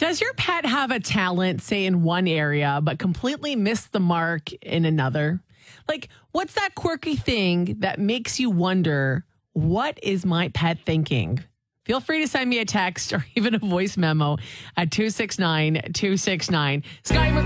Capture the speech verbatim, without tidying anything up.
Does your pet have a talent, say, in one area, but completely miss the mark in another? Like, what's that quirky thing that makes you wonder, what is my pet thinking? Feel free to send me a text or even a voice memo at two six nine two six nine. Sky